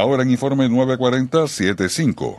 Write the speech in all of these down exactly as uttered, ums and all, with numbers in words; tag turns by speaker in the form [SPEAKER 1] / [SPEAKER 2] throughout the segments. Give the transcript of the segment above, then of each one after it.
[SPEAKER 1] Ahora en Informe nueve cuarenta setenta y cinco.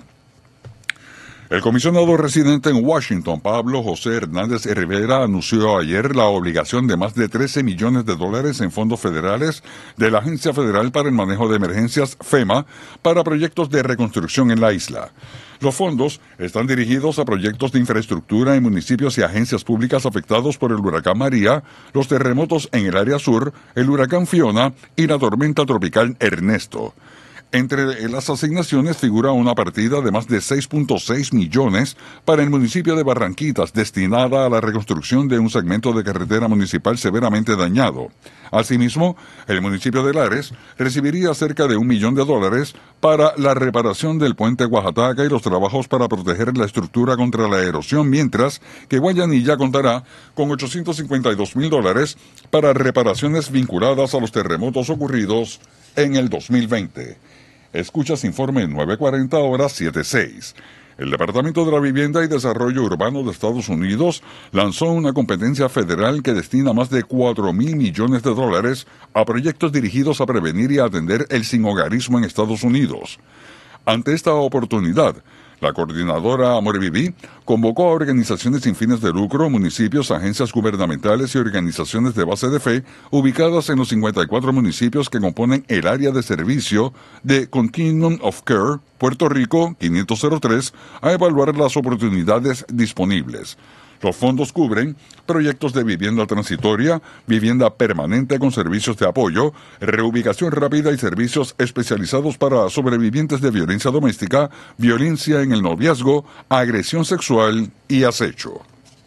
[SPEAKER 1] El comisionado residente en Washington, Pablo José Hernández Rivera, anunció ayer la obligación de más de trece millones de dólares en fondos federales de la Agencia Federal para el Manejo de Emergencias, FEMA, para proyectos de reconstrucción en la isla. Los fondos están dirigidos a proyectos de infraestructura en municipios y agencias públicas afectados por el huracán María, los terremotos en el área sur, el huracán Fiona y la tormenta tropical Ernesto. Entre las asignaciones figura una partida de más de seis punto seis millones para el municipio de Barranquitas, destinada a la reconstrucción de un segmento de carretera municipal severamente dañado. Asimismo, el municipio de Lares recibiría cerca de un millón de dólares para la reparación del puente Oaxaca y los trabajos para proteger la estructura contra la erosión, mientras que Guayanilla contará con ochocientos cincuenta y dos mil dólares para reparaciones vinculadas a los terremotos ocurridos en el dos mil veinte. Escuchas Informe nueve cuarenta horas setenta y seis. El Departamento de la Vivienda y Desarrollo Urbano de Estados Unidos lanzó una competencia federal que destina más de cuatro mil millones de dólares a proyectos dirigidos a prevenir y atender el sinhogarismo en Estados Unidos. Ante esta oportunidad, la coordinadora Amor Viví convocó a organizaciones sin fines de lucro, municipios, agencias gubernamentales y organizaciones de base de fe ubicadas en los cincuenta y cuatro municipios que componen el área de servicio de Continuum of Care, Puerto Rico quinientos tres, a evaluar las oportunidades disponibles. Los fondos cubren proyectos de vivienda transitoria, vivienda permanente con servicios de apoyo, reubicación rápida y servicios especializados para sobrevivientes de violencia doméstica, violencia en el noviazgo, agresión sexual y acecho.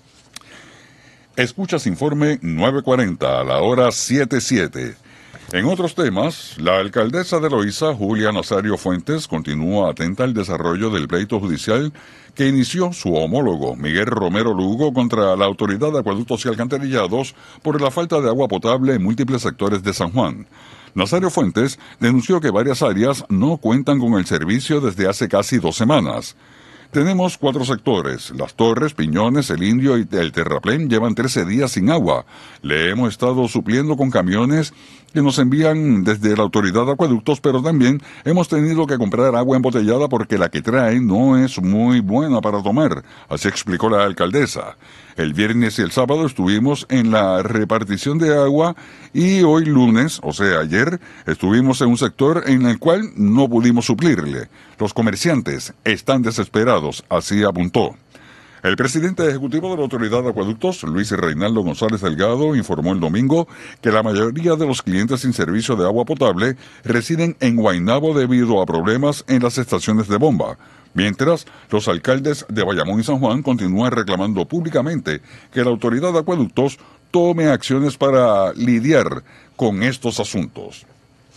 [SPEAKER 1] Escuchas Informe nueve cuarenta a la hora setenta y siete. En otros temas, la alcaldesa de Loíza, Julia Nazario Fuentes, continúa atenta al desarrollo del pleito judicial que inició su homólogo, Miguel Romero Lugo, contra la Autoridad de Acueductos y Alcantarillados por la falta de agua potable en múltiples sectores de San Juan. Nazario Fuentes denunció que varias áreas no cuentan con el servicio desde hace casi dos semanas. Tenemos cuatro sectores. Las Torres, Piñones, El Indio y el Terraplén llevan trece días sin agua. Le hemos estado supliendo con camiones que nos envían desde la Autoridad de Acueductos, pero también hemos tenido que comprar agua embotellada porque la que traen no es muy buena para tomar. Así explicó la alcaldesa. El viernes y el sábado estuvimos en la repartición de agua y hoy lunes, o sea ayer, estuvimos en un sector en el cual no pudimos suplirle. Los comerciantes están desesperados, así apuntó. El presidente ejecutivo de la Autoridad de Acueductos, Luis Reinaldo González Delgado, informó el domingo que la mayoría de los clientes sin servicio de agua potable residen en Guaynabo debido a problemas en las estaciones de bomba. Mientras, los alcaldes de Bayamón y San Juan continúan reclamando públicamente que la Autoridad de Acueductos tome acciones para lidiar con estos asuntos.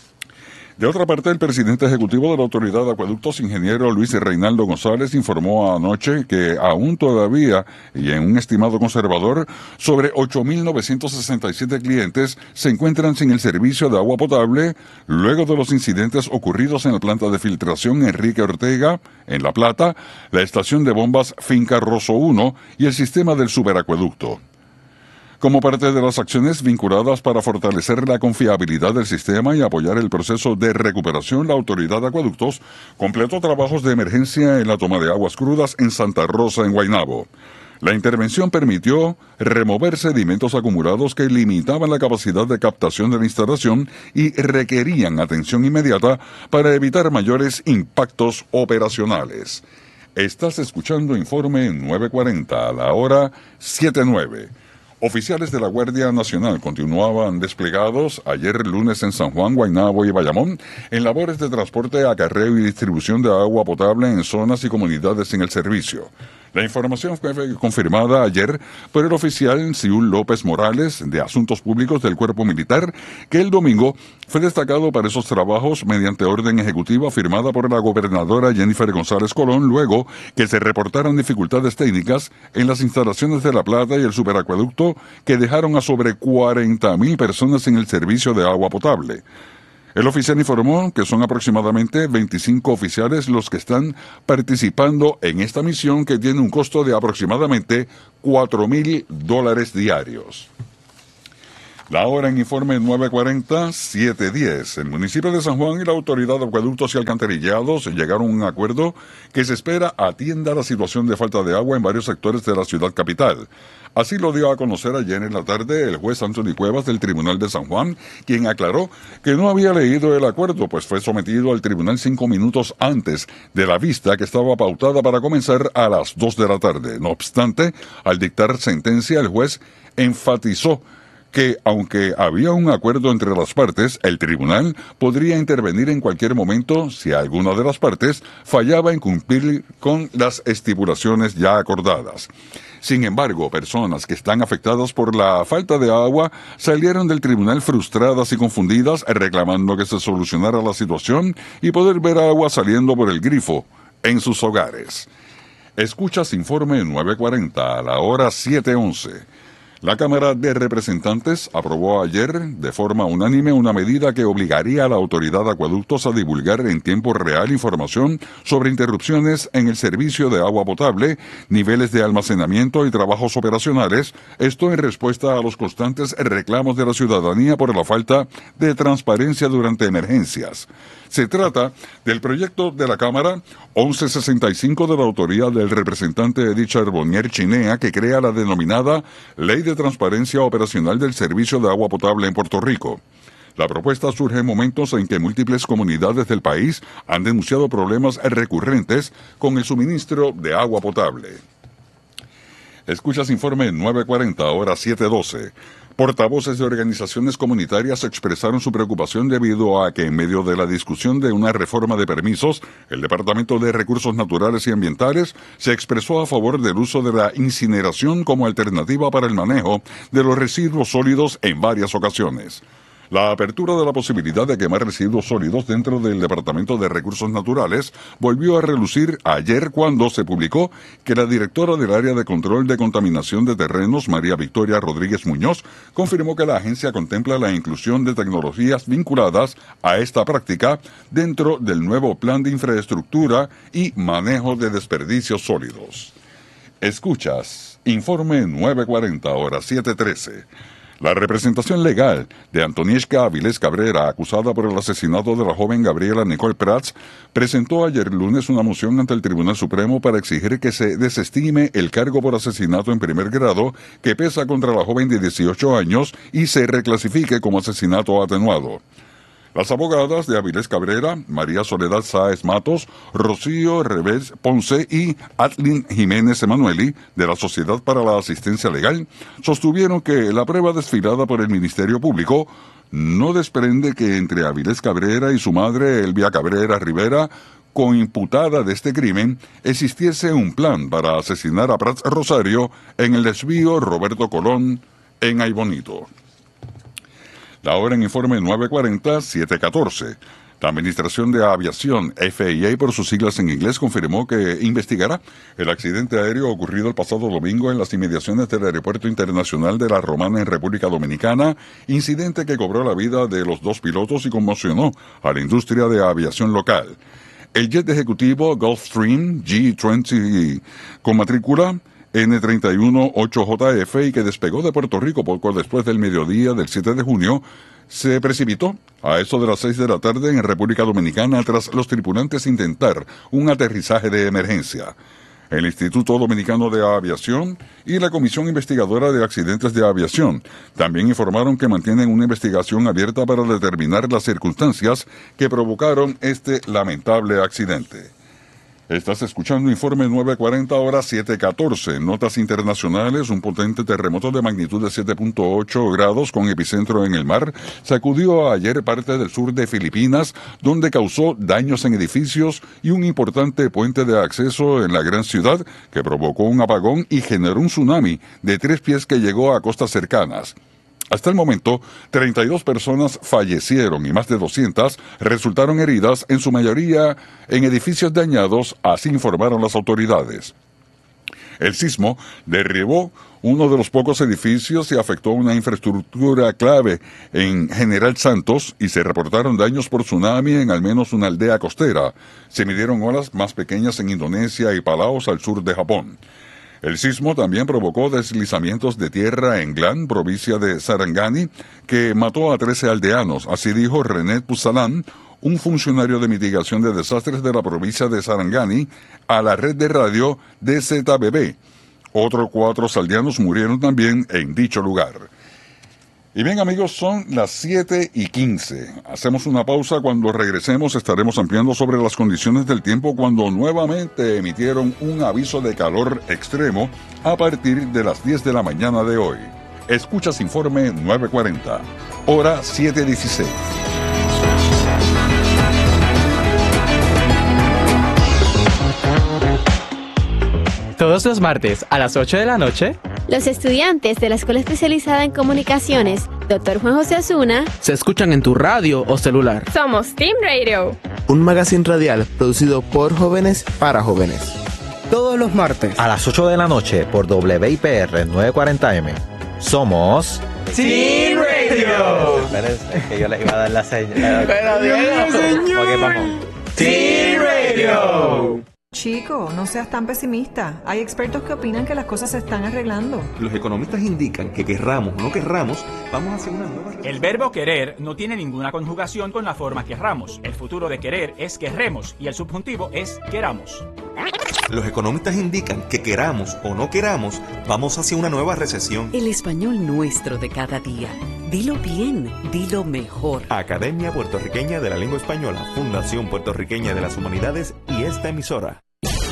[SPEAKER 1] De otra parte, el presidente ejecutivo de la Autoridad de Acueductos, ingeniero Luis Reinaldo González, informó anoche que aún todavía, y en un estimado conservador, sobre ocho mil novecientos sesenta y siete clientes se encuentran sin el servicio de agua potable luego de los incidentes ocurridos en la planta de filtración Enrique Ortega, en La Plata, la estación de bombas Finca Rosso uno y el sistema del superacueducto. Como parte de las acciones vinculadas para fortalecer la confiabilidad del sistema y apoyar el proceso de recuperación, la Autoridad de Acueductos completó trabajos de emergencia en la toma de aguas crudas en Santa Rosa, en Guaynabo. La intervención permitió remover sedimentos acumulados que limitaban la capacidad de captación de la instalación y requerían atención inmediata para evitar mayores impactos operacionales. Estás escuchando Informe nueve cuarenta a la hora setenta y nueve. Oficiales de la Guardia Nacional continuaban desplegados ayer lunes en San Juan, Guaynabo y Bayamón en labores de transporte, acarreo y distribución de agua potable en zonas y comunidades sin el servicio. La información fue confirmada ayer por el oficial Siúl López Morales de Asuntos Públicos del Cuerpo Militar, que el domingo fue destacado para esos trabajos mediante orden ejecutiva firmada por la gobernadora Jennifer González Colón, luego que se reportaron dificultades técnicas en las instalaciones de La Plata y el superacueducto que dejaron a sobre cuarenta mil personas sin el servicio de agua potable. El oficial informó que son aproximadamente veinticinco oficiales los que están participando en esta misión que tiene un costo de aproximadamente cuatro mil dólares diarios. La hora en informe nueve cuarenta, siete diez. El municipio de San Juan y la Autoridad de Acueductos y Alcantarillados llegaron a un acuerdo que se espera atienda la situación de falta de agua en varios sectores de la ciudad capital. Así lo dio a conocer ayer en la tarde el juez Anthony Cuevas del Tribunal de San Juan, quien aclaró que no había leído el acuerdo, pues fue sometido al tribunal cinco minutos antes de la vista que estaba pautada para comenzar a las dos de la tarde. No obstante, al dictar sentencia, el juez enfatizó que, aunque había un acuerdo entre las partes, el tribunal podría intervenir en cualquier momento si alguna de las partes fallaba en cumplir con las estipulaciones ya acordadas. Sin embargo, personas que están afectadas por la falta de agua salieron del tribunal frustradas y confundidas, reclamando que se solucionara la situación y poder ver agua saliendo por el grifo en sus hogares. Escuchas informe nueve cuarenta a la hora siete once. La Cámara de Representantes aprobó ayer de forma unánime una medida que obligaría a la Autoridad de Acueductos a divulgar en tiempo real información sobre interrupciones en el servicio de agua potable, niveles de almacenamiento y trabajos operacionales, esto en respuesta a los constantes reclamos de la ciudadanía por la falta de transparencia durante emergencias. Se trata del proyecto de la Cámara once sesenta y cinco de la autoría del representante Edith Charbonnier Chinea, que crea la denominada Ley de Transparencia Operacional del Servicio de Agua Potable en Puerto Rico. La propuesta surge en momentos en que múltiples comunidades del país han denunciado problemas recurrentes con el suministro de agua potable. Escuchas informe nueve cuarenta, hora siete doce. Portavoces de organizaciones comunitarias expresaron su preocupación debido a que, en medio de la discusión de una reforma de permisos, el Departamento de Recursos Naturales y Ambientales se expresó a favor del uso de la incineración como alternativa para el manejo de los residuos sólidos en varias ocasiones. La apertura de la posibilidad de quemar residuos sólidos dentro del Departamento de Recursos Naturales volvió a relucir ayer cuando se publicó que la directora del Área de Control de Contaminación de Terrenos, María Victoria Rodríguez Muñoz, confirmó que la agencia contempla la inclusión de tecnologías vinculadas a esta práctica dentro del nuevo Plan de Infraestructura y Manejo de Desperdicios Sólidos. Escuchas, informe nueve cuarenta, hora siete trece. La representación legal de Antonieshka Avilés Cabrera, acusada por el asesinato de la joven Gabriela Nicole Prats, presentó ayer lunes una moción ante el Tribunal Supremo para exigir que se desestime el cargo por asesinato en primer grado que pesa contra la joven de dieciocho años y se reclasifique como asesinato atenuado. Las abogadas de Avilés Cabrera, María Soledad Sáez Matos, Rocío Revés Ponce y Atlin Jiménez Emanueli, de la Sociedad para la Asistencia Legal, sostuvieron que la prueba desfilada por el Ministerio Público no desprende que entre Avilés Cabrera y su madre, Elvia Cabrera Rivera, coimputada de este crimen, existiese un plan para asesinar a Prats Rosario en el desvío Roberto Colón, en Aybonito. La hora en informe nueve cuarenta, siete catorce. La Administración de Aviación, F A A por sus siglas en inglés, confirmó que investigará el accidente aéreo ocurrido el pasado domingo en las inmediaciones del Aeropuerto Internacional de La Romana en República Dominicana, incidente que cobró la vida de los dos pilotos y conmocionó a la industria de aviación local. El jet ejecutivo Gulfstream G veinte con matrícula N treinta y uno ocho J F y que despegó de Puerto Rico poco después del mediodía del siete de junio, se precipitó a eso de las seis de la tarde en República Dominicana tras los tripulantes intentar un aterrizaje de emergencia. El Instituto Dominicano de Aviación y la Comisión Investigadora de Accidentes de Aviación también informaron que mantienen una investigación abierta para determinar las circunstancias que provocaron este lamentable accidente. Estás escuchando informe nueve cuarenta, hora siete catorce. Notas internacionales. Un potente terremoto de magnitud de siete punto ocho grados con epicentro en el mar sacudió ayer parte del sur de Filipinas, donde causó daños en edificios y un importante puente de acceso en la gran ciudad que provocó un apagón y generó un tsunami de tres pies que llegó a costas cercanas. Hasta el momento, treinta y dos personas fallecieron y más de doscientas resultaron heridas, en su mayoría en edificios dañados, así informaron las autoridades. El sismo derribó uno de los pocos edificios y afectó una infraestructura clave en General Santos y se reportaron daños por tsunami en al menos una aldea costera. Se midieron olas más pequeñas en Indonesia y Palaos al sur de Japón. El sismo también provocó deslizamientos de tierra en Glan, provincia de Sarangani, que mató a trece aldeanos. Así dijo René Pusalán, un funcionario de mitigación de desastres de la provincia de Sarangani, a la red de radio D Z B B. Otros cuatro aldeanos murieron también en dicho lugar. Y bien, amigos, son las siete y quince. Hacemos una pausa. Cuando regresemos estaremos ampliando sobre las condiciones del tiempo cuando nuevamente emitieron un aviso de calor extremo a partir de las diez de la mañana de hoy. Escuchas Informe nueve cuarenta, hora siete dieciséis.
[SPEAKER 2] Todos los martes a las ocho de la noche,
[SPEAKER 3] los estudiantes de la Escuela Especializada en Comunicaciones, doctor Juan José Osuna,
[SPEAKER 4] se escuchan en tu radio o celular.
[SPEAKER 5] Somos Team Radio,
[SPEAKER 6] un magazine radial producido por jóvenes para jóvenes.
[SPEAKER 7] Todos los martes
[SPEAKER 8] a las ocho de la noche por W I P R novecientos cuarenta M. Somos
[SPEAKER 2] Team Radio.
[SPEAKER 8] Espérense, que yo les iba a dar la señal.
[SPEAKER 2] Pero Diego, señor.
[SPEAKER 8] Ok, vamos.
[SPEAKER 2] Team Radio.
[SPEAKER 9] Chico, no seas tan pesimista. Hay expertos que opinan que las cosas se están arreglando.
[SPEAKER 10] Los economistas indican que querramos o no querramos, vamos hacia una nueva...
[SPEAKER 11] El verbo querer no tiene ninguna conjugación con la forma querramos. El futuro de querer es querremos y el subjuntivo es queramos.
[SPEAKER 10] Los economistas indican que queramos o no queramos, vamos hacia una nueva recesión.
[SPEAKER 12] El español nuestro de cada día. Dilo bien, dilo mejor.
[SPEAKER 10] Academia Puertorriqueña de la Lengua Española, Fundación Puertorriqueña de las Humanidades y esta emisora.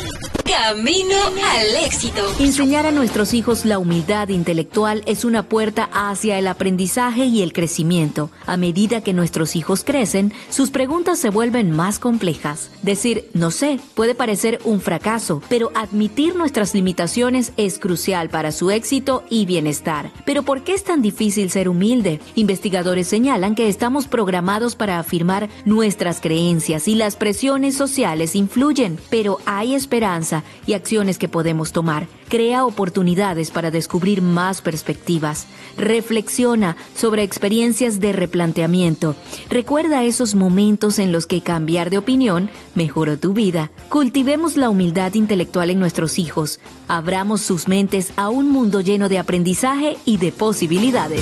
[SPEAKER 13] Camino al éxito.
[SPEAKER 14] Enseñar a nuestros hijos la humildad intelectual es una puerta hacia el aprendizaje y el crecimiento. A medida que nuestros hijos crecen, sus preguntas se vuelven más complejas. Decir no sé puede parecer un fracaso, pero admitir nuestras limitaciones es crucial para su éxito y bienestar. ¿Pero por qué es tan difícil ser humilde? Investigadores señalan que estamos programados para afirmar nuestras creencias y las presiones sociales influyen, pero hay esperanza y acciones que podemos tomar. Crea oportunidades para descubrir más perspectivas. Reflexiona sobre experiencias de replanteamiento. Recuerda esos momentos en los que cambiar de opinión mejoró tu vida. Cultivemos la humildad intelectual en nuestros hijos. Abramos sus mentes a un mundo lleno de aprendizaje y de posibilidades.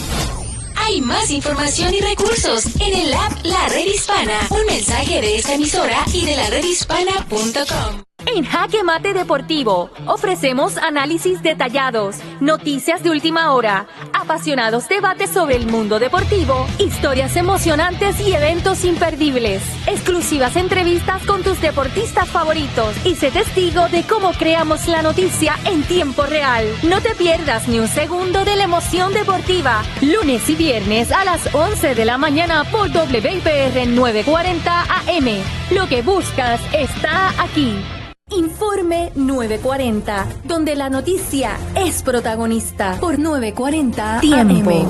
[SPEAKER 13] Hay más información y recursos en el app La Red Hispana. Un mensaje de esta emisora y de la red hispana punto com.
[SPEAKER 5] En Jaque Mate Deportivo ofrecemos análisis detallados, noticias de última hora, apasionados debates sobre el mundo deportivo, historias emocionantes y eventos imperdibles, exclusivas entrevistas con tus deportistas favoritos y sé testigo de cómo creamos la noticia en tiempo real. No te pierdas ni un segundo de la emoción deportiva, lunes y viernes a las once de la mañana por W I P R novecientos cuarenta A M. Lo que buscas está aquí. Informe novecientos cuarenta, donde la noticia es protagonista por novecientos cuarenta
[SPEAKER 14] Tiempo.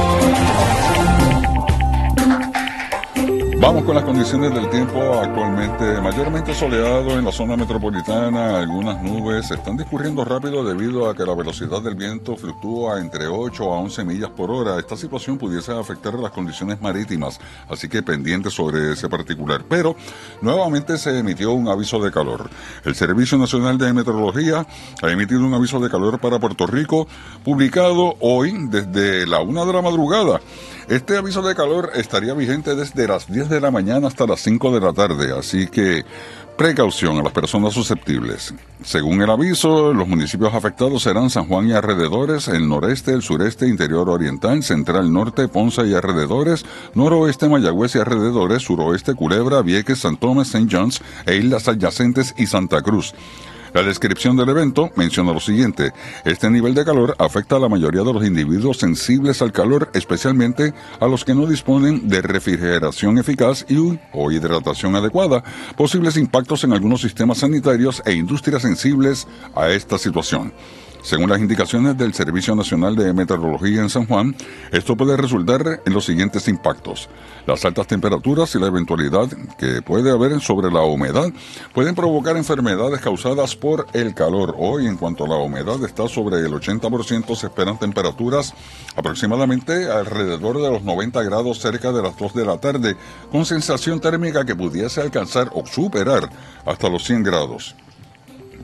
[SPEAKER 1] Vamos con las condiciones del tiempo actualmente. Mayormente soleado en la zona metropolitana, algunas nubes están discurriendo rápido debido a que la velocidad del viento fluctúa entre ocho a once millas por hora. Esta situación pudiese afectar las condiciones marítimas, así que pendiente sobre ese particular. Pero nuevamente se emitió un aviso de calor. El Servicio Nacional de Meteorología ha emitido un aviso de calor para Puerto Rico, publicado hoy desde la una de la madrugada. Este aviso de calor estaría vigente desde las diez de la mañana hasta las cinco de la tarde, así que precaución a las personas susceptibles. Según el aviso, los municipios afectados serán San Juan y alrededores, el noreste, el sureste, interior oriental, central norte, Ponce y alrededores, noroeste, Mayagüez y alrededores, suroeste, Culebra, Vieques, San Tomás, Saint John's e islas adyacentes y Santa Cruz. La descripción del evento menciona lo siguiente: este nivel de calor afecta a la mayoría de los individuos sensibles al calor, especialmente a los que no disponen de refrigeración eficaz y o hidratación adecuada, posibles impactos en algunos sistemas sanitarios e industrias sensibles a esta situación. Según las indicaciones del Servicio Nacional de Meteorología en San Juan, esto puede resultar en los siguientes impactos. Las altas temperaturas y la eventualidad que puede haber sobre la humedad pueden provocar enfermedades causadas por el calor. Hoy, en cuanto a la humedad está sobre el ochenta por ciento, se esperan temperaturas aproximadamente alrededor de los noventa grados cerca de las dos de la tarde, con sensación térmica que pudiese alcanzar o superar hasta los cien grados.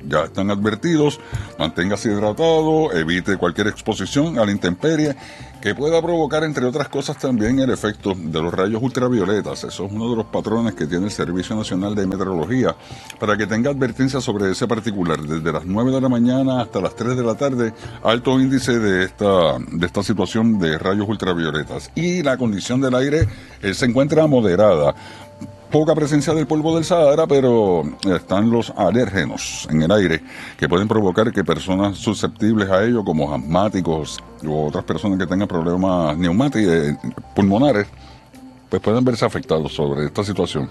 [SPEAKER 1] ya están advertidos. Manténgase hidratado, evite cualquier exposición a la intemperie que pueda provocar, entre otras cosas, también el efecto de los rayos ultravioletas. Eso es uno de los patrones que tiene el Servicio Nacional de Meteorología, para que tenga advertencia sobre ese particular. Desde las nueve de la mañana hasta las tres de la tarde, alto índice de esta, de esta situación de rayos ultravioletas. Y la condición del aire eh, se encuentra moderada. Poca presencia del polvo del Sahara, pero están los alérgenos en el aire que pueden provocar que personas susceptibles a ello, como asmáticos u otras personas que tengan problemas neumáticos, eh, pulmonares, pues pueden verse afectados sobre esta situación.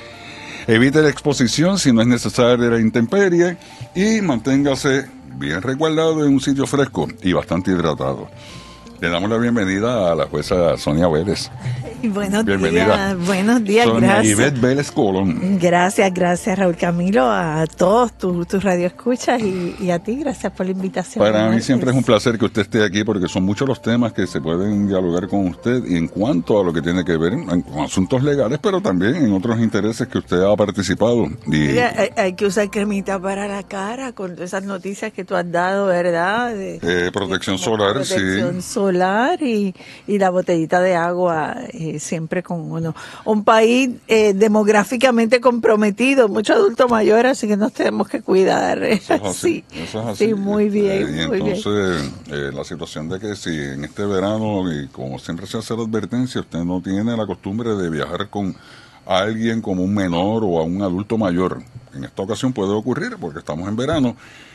[SPEAKER 1] Evite la exposición si no es necesaria la intemperie y manténgase bien resguardado en un sitio fresco y bastante hidratado. Le damos la bienvenida a la jueza Sonia Vélez.
[SPEAKER 7] Buenos
[SPEAKER 1] Bienvenida.
[SPEAKER 7] días, buenos días,
[SPEAKER 1] Sonia
[SPEAKER 7] gracias.
[SPEAKER 1] Ivette Vélez Colón.
[SPEAKER 7] Gracias, gracias Raúl Camilo, a todos tus tu radioescuchas y, y a ti, gracias por la invitación.
[SPEAKER 1] Para mí siempre es un placer que usted esté aquí porque son muchos los temas que se pueden dialogar con usted y en cuanto a lo que tiene que ver en, con asuntos legales, pero también en otros intereses que usted ha participado. Y
[SPEAKER 7] Mira, hay, hay que usar cremita para la cara con esas noticias que tú has dado, ¿verdad? De,
[SPEAKER 1] eh, protección
[SPEAKER 7] de,
[SPEAKER 1] solar,
[SPEAKER 7] protección
[SPEAKER 1] sí.
[SPEAKER 7] solar y, y la botellita de agua eh, siempre con uno. Un país eh, demográficamente comprometido, mucho adulto mayor, así que nos tenemos que cuidar.
[SPEAKER 1] Eso es así.
[SPEAKER 7] Sí,
[SPEAKER 1] Eso es así.
[SPEAKER 7] sí, muy bien.
[SPEAKER 1] Eh, y
[SPEAKER 7] muy
[SPEAKER 1] entonces, eh, la situación de que si en este verano, y como siempre se hace la advertencia, usted no tiene la costumbre de viajar con a alguien como un menor o a un adulto mayor. En esta ocasión puede ocurrir, porque estamos en verano.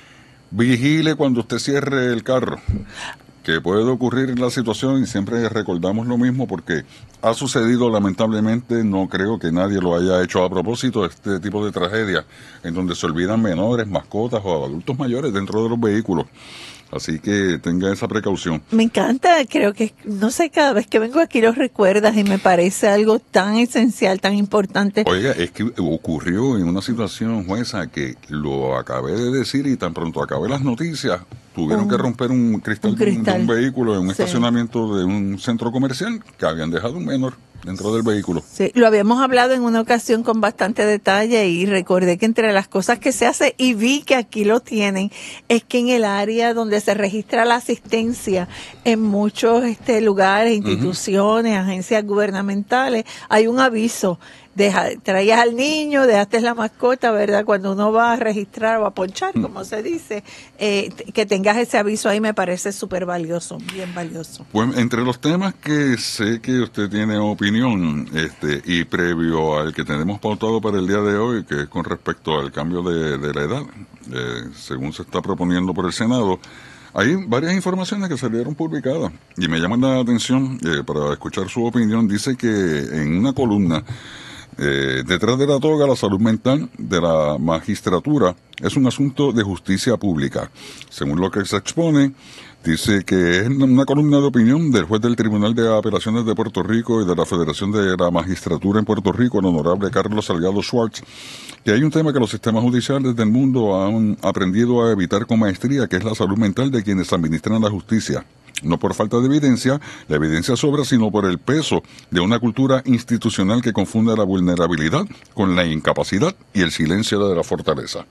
[SPEAKER 1] Vigile cuando usted cierre el carro, que puede ocurrir la situación, y siempre recordamos lo mismo porque ha sucedido lamentablemente, no creo que nadie lo haya hecho a propósito, este tipo de tragedia en donde se olvidan menores, mascotas o adultos mayores dentro de los vehículos. Así que tenga esa precaución.
[SPEAKER 7] Me encanta, creo que, no sé, cada vez que vengo aquí lo recuerdas y me parece algo tan esencial, tan importante.
[SPEAKER 1] Oiga, es que ocurrió en una situación, jueza, que lo acabé de decir y tan pronto acabé las noticias, tuvieron un, que romper un cristal, un cristal. De un vehículo en un sí. estacionamiento de un centro comercial que habían dejado un menor dentro del vehículo.
[SPEAKER 7] Sí, lo habíamos hablado en una ocasión con bastante detalle y recordé que entre las cosas que se hace, y vi que aquí lo tienen, es que en el área donde se registra la asistencia en muchos este lugares, instituciones, uh-huh. agencias gubernamentales, hay un aviso. Deja, traías al niño, dejaste la mascota, ¿verdad? Cuando uno va a registrar o a ponchar, como se dice, eh, que tengas ese aviso ahí me parece súper valioso, bien valioso.
[SPEAKER 1] Pues entre los temas que sé que usted tiene opinión, este, y previo al que tenemos pautado para el día de hoy, que es con respecto al cambio de, de la edad, eh, según se está proponiendo por el Senado, hay varias informaciones que salieron publicadas y me llaman la atención eh, para escuchar su opinión. Dice que en una columna, Eh, detrás de la toga, la salud mental de la magistratura es un asunto de justicia pública. Según lo que se expone, dice que es una columna de opinión del juez del Tribunal de Apelaciones de Puerto Rico y de la Federación de la Magistratura en Puerto Rico, el honorable Carlos Salgado Schwartz, que hay un tema que los sistemas judiciales del mundo han aprendido a evitar con maestría, que es la salud mental de quienes administran la justicia. No por falta de evidencia, la evidencia sobra, sino por el peso de una cultura institucional que confunde la vulnerabilidad con la incapacidad y el silencio de la fortaleza.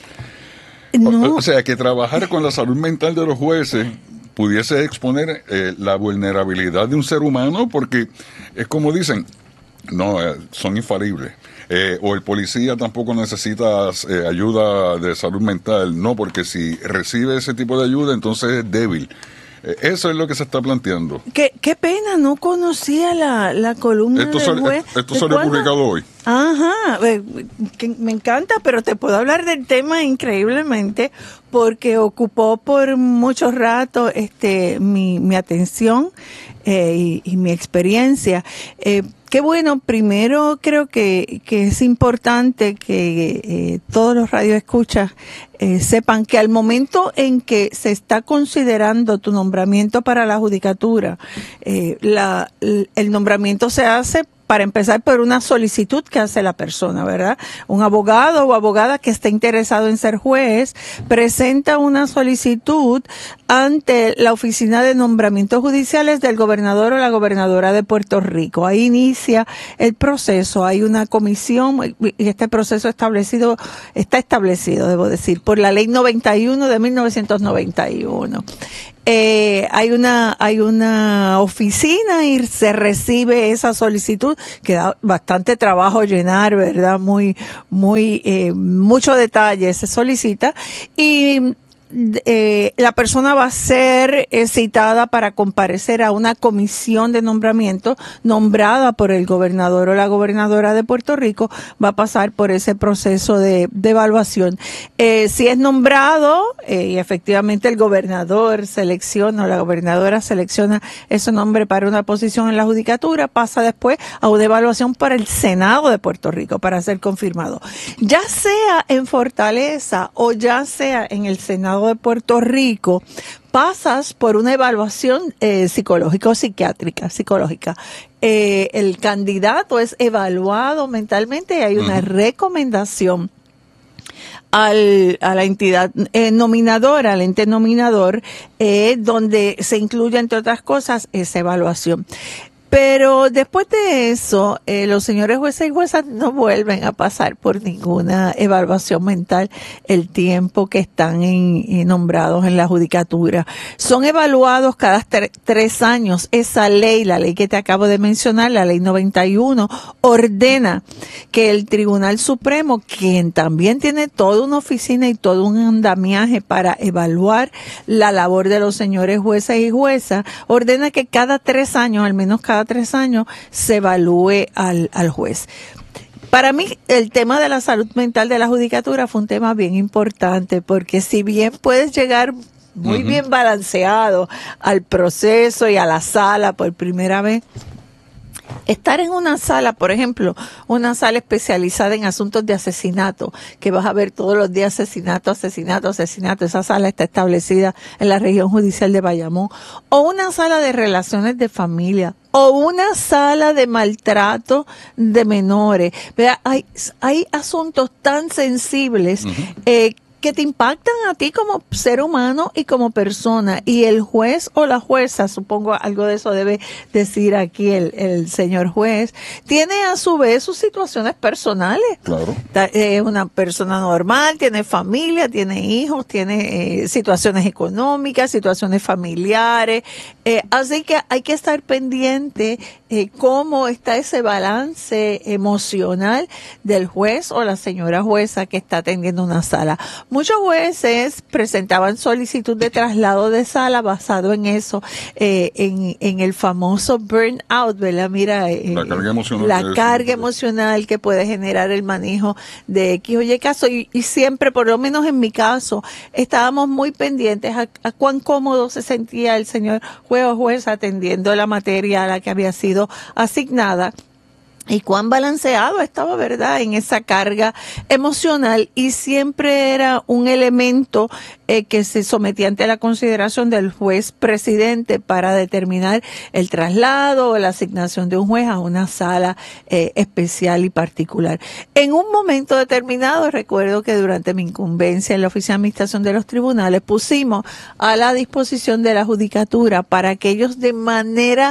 [SPEAKER 1] No. O, o sea, que trabajar con la salud mental de los jueces pudiese exponer eh, la vulnerabilidad de un ser humano, porque es como dicen, no, eh, son infalibles. Eh, o el policía tampoco necesita eh, ayuda de salud mental, no, porque si recibe ese tipo de ayuda, entonces es débil. Eso es lo que se está planteando.
[SPEAKER 7] Qué, qué pena, no conocía la, la columna
[SPEAKER 1] esto
[SPEAKER 7] del juez.
[SPEAKER 1] Esto, esto salió publicado hoy.
[SPEAKER 7] Ajá, que me encanta, pero te puedo hablar del tema increíblemente porque ocupó por mucho rato este mi, mi atención eh, y, y mi experiencia. Eh, Qué bueno, primero creo que, que es importante que eh, todos los radioescuchas eh, sepan que al momento en que se está considerando tu nombramiento para la judicatura, eh, la, el nombramiento se hace para empezar por una solicitud que hace la persona, ¿verdad? Un abogado o abogada que esté interesado en ser juez presenta una solicitud ante la Oficina de Nombramientos Judiciales del gobernador o la gobernadora de Puerto Rico. Ahí inicia el proceso. Hay una comisión y este proceso establecido, está establecido, debo decir, por la Ley noventa y uno de mil novecientos noventa y uno. Eh, hay una hay una oficina y se recibe esa solicitud que da bastante trabajo llenar, verdad, muy muy eh, mucho detalle se solicita y Eh, la persona va a ser eh, citada para comparecer a una comisión de nombramiento nombrada por el gobernador o la gobernadora de Puerto Rico. Va a pasar por ese proceso de, de evaluación. Eh, si es nombrado eh, y efectivamente el gobernador selecciona o la gobernadora selecciona ese nombre para una posición en la judicatura, pasa después a una evaluación para el Senado de Puerto Rico para ser confirmado. Ya sea en Fortaleza o ya sea en el Senado de Puerto Rico, pasas por una evaluación eh, psicológica o psiquiátrica, psicológica. Eh, el candidato es evaluado mentalmente y hay una uh-huh. recomendación al, a la entidad eh, nominadora, al ente nominador, eh, donde se incluye, entre otras cosas, esa evaluación. Pero después de eso, eh, los señores jueces y juezas no vuelven a pasar por ninguna evaluación mental el tiempo que están en, en nombrados en la judicatura. Son evaluados cada tre- tres años. Esa ley, la ley que te acabo de mencionar, la ley noventa y uno, ordena que el Tribunal Supremo, quien también tiene toda una oficina y todo un andamiaje para evaluar la labor de los señores jueces y juezas, ordena que cada tres años, al menos cada tres años, se evalúe al, al juez. Para mí, el tema de la salud mental de la judicatura fue un tema bien importante, porque si bien puedes llegar muy uh-huh. bien balanceado al proceso y a la sala por primera vez, estar en una sala, por ejemplo, una sala especializada en asuntos de asesinato, que vas a ver todos los días asesinato, asesinato, asesinato, esa sala está establecida en la región judicial de Bayamón, o una sala de relaciones de familia, o una sala de maltrato de menores. Vea, hay, hay asuntos tan sensibles uh-huh. eh, que te impactan a ti como ser humano y como persona, y el juez o la jueza, supongo algo de eso debe decir aquí el, el señor juez, tiene a su vez sus situaciones personales.
[SPEAKER 1] Claro.
[SPEAKER 7] Es eh, una persona normal, tiene familia, tiene hijos, tiene eh, situaciones económicas, situaciones familiares, eh, así que hay que estar pendiente eh, cómo está ese balance emocional del juez o la señora jueza que está atendiendo una sala. Muchos jueces presentaban solicitud de traslado de sala basado en eso, eh, en, en el famoso burnout, ¿verdad? Mira, eh,
[SPEAKER 1] la carga emocional,
[SPEAKER 7] la
[SPEAKER 1] que,
[SPEAKER 7] carga emocional que puede generar el manejo de X o Y caso, y, y siempre, por lo menos en mi caso, estábamos muy pendientes a, a cuán cómodo se sentía el señor juez o juez atendiendo la materia a la que había sido asignada. Y cuán balanceado estaba, ¿verdad?, en esa carga emocional, y siempre era un elemento eh, que se sometía ante la consideración del juez presidente para determinar el traslado o la asignación de un juez a una sala eh, especial y particular. En un momento determinado, recuerdo que durante mi incumbencia en la Oficina de Administración de los Tribunales pusimos a la disposición de la judicatura para aquellos de manera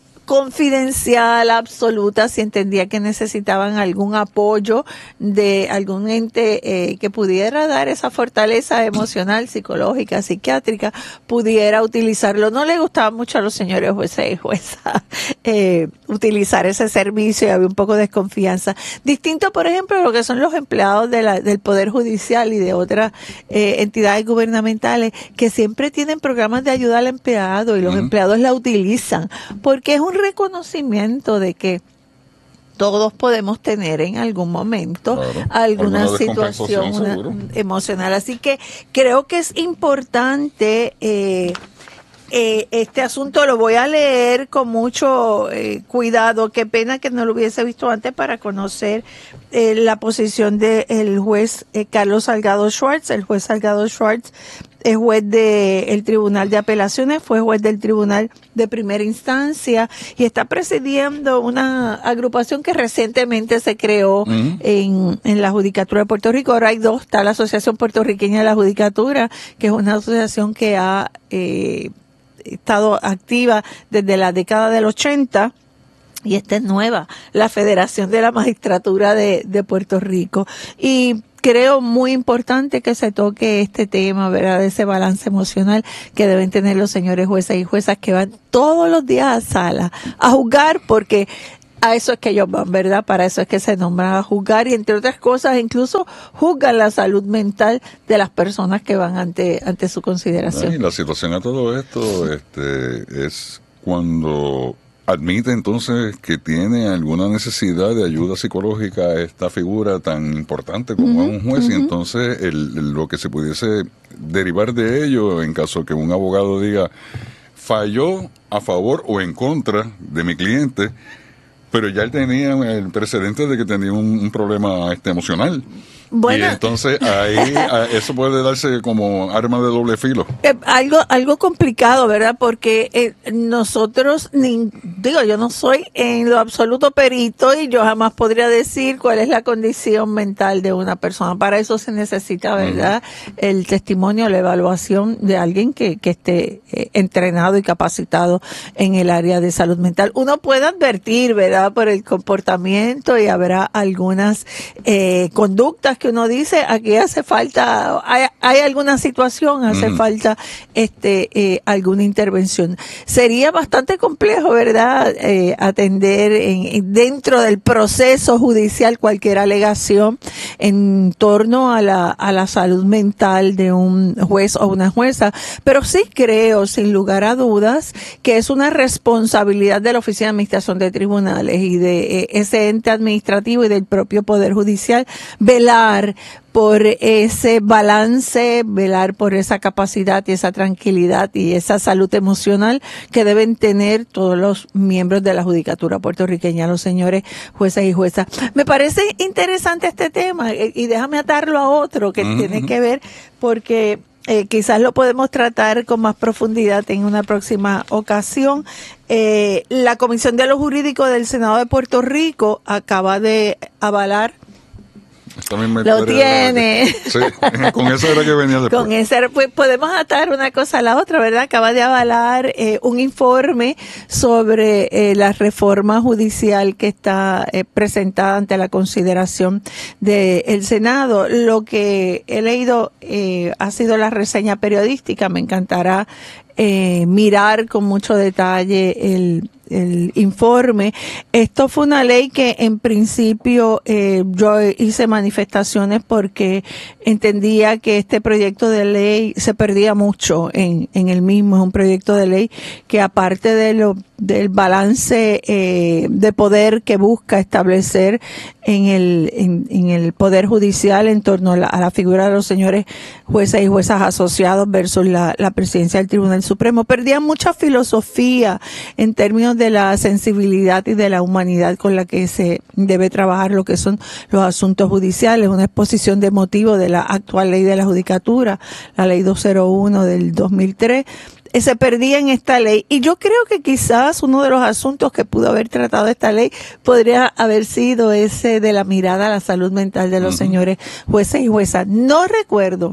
[SPEAKER 7] confidencial, absoluta, si entendía que necesitaban algún apoyo de algún ente eh, que pudiera dar esa fortaleza emocional, psicológica, psiquiátrica, pudiera utilizarlo. No le gustaba mucho a los señores jueces y juezas eh, utilizar ese servicio, y había un poco de desconfianza. Distinto, por ejemplo, a lo que son los empleados de la, del Poder Judicial y de otras eh, entidades gubernamentales que siempre tienen programas de ayuda al empleado, y los uh-huh. empleados la utilizan, porque es un reconocimiento de que todos podemos tener en algún momento claro. alguna, alguna situación una, emocional. Así que creo que es importante eh, eh, este asunto. Lo voy a leer con mucho eh, cuidado. Qué pena que no lo hubiese visto antes para conocer eh, la posición del juez eh, Carlos Salgado Schwartz. El juez Salgado Schwartz es juez del Tribunal de Apelaciones, fue juez del Tribunal de Primera Instancia y está presidiendo una agrupación que recientemente se creó uh-huh. en, en la Judicatura de Puerto Rico. Ahora hay dos, está la Asociación Puertorriqueña de la Judicatura, que es una asociación que ha eh, estado activa desde la década del ochenta. Y esta es nueva, la Federación de la Magistratura de, de Puerto Rico. Y creo muy importante que se toque este tema, ¿verdad? De ese balance emocional que deben tener los señores jueces y juezas que van todos los días a sala a juzgar, porque a eso es que ellos van, ¿verdad? Para eso es que se nombran a juzgar y, entre otras cosas, incluso juzgan la salud mental de las personas que van ante, ante su consideración.
[SPEAKER 1] Y la situación a todo esto este, es cuando admite entonces que tiene alguna necesidad de ayuda psicológica a esta figura tan importante como uh-huh, un juez uh-huh. y entonces el, lo que se pudiese derivar de ello en caso que un abogado diga falló a favor o en contra de mi cliente, pero ya él tenía el precedente de que tenía un, un problema este, emocional. Bueno, y entonces ahí eso puede darse como arma de doble filo.
[SPEAKER 7] Eh, algo algo complicado, ¿verdad? Porque eh, nosotros, ni, digo, yo no soy en lo absoluto perito y yo jamás podría decir cuál es la condición mental de una persona. Para eso se necesita, ¿verdad? Uh-huh. El testimonio, la evaluación de alguien que, que esté eh, entrenado y capacitado en el área de salud mental. Uno puede advertir, ¿verdad? Por el comportamiento y habrá algunas eh, conductas que uno dice, aquí hace falta, hay, hay alguna situación, hace mm. falta este eh, alguna intervención. Sería bastante complejo, ¿verdad?, eh, atender en, dentro del proceso judicial cualquier alegación en torno a la, a la salud mental de un juez o una jueza, pero sí creo, sin lugar a dudas, que es una responsabilidad de la Oficina de Administración de Tribunales y de eh, ese ente administrativo y del propio Poder Judicial velar por ese balance, velar por esa capacidad y esa tranquilidad y esa salud emocional que deben tener todos los miembros de la Judicatura puertorriqueña, los señores jueces y juezas. Me parece interesante este tema y déjame atarlo a otro que uh-huh. tiene que ver porque Eh, quizás lo podemos tratar con más profundidad en una próxima ocasión. Eh, la Comisión de lo Jurídico del Senado de Puerto Rico acaba de avalar. Lo tiene.
[SPEAKER 1] Sí, con eso era que venía después.
[SPEAKER 7] Con ese, pues podemos atar una cosa a la otra, ¿verdad? Acaba de avalar eh, un informe sobre eh, la reforma judicial que está eh, presentada ante la consideración del Senado. Lo que he leído eh, ha sido la reseña periodística. Me encantará eh, mirar con mucho detalle el el informe. Esto fue una ley que en principio eh, yo hice manifestaciones porque entendía que este proyecto de ley se perdía mucho en, en el mismo. Es un proyecto de ley que aparte de lo del balance eh, de poder que busca establecer en el en, en el Poder Judicial en torno a la, a la figura de los señores jueces y juezas asociados versus la, la presidencia del Tribunal Supremo, perdía mucha filosofía en términos de la sensibilidad y de la humanidad con la que se debe trabajar lo que son los asuntos judiciales, una exposición de motivos de la actual ley de la judicatura, la ley doscientos uno del dos mil tres, se perdía en esta ley. Y yo creo que quizás uno de los asuntos que pudo haber tratado esta ley podría haber sido ese de la mirada a la salud mental de los uh-huh. señores jueces y juezas. No recuerdo